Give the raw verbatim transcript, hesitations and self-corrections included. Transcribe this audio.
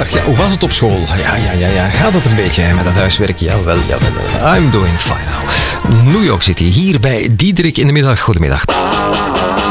Goedemiddag. Ja, hoe was het op school? Ja, ja, ja, ja. Gaat het een beetje met dat huiswerk? Jawel, jawel. I'm doing fine now. New York City, hier bij Diederik in de middag. Goedemiddag.